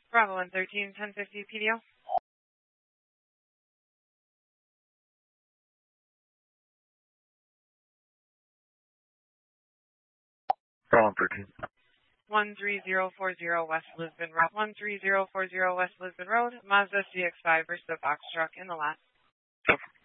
Bravo 113, 1050 PDO. Bravo 13. 13040 West Lisbon Road. 13040 West Lisbon Road. Mazda CX-5 versus the box truck in the lot.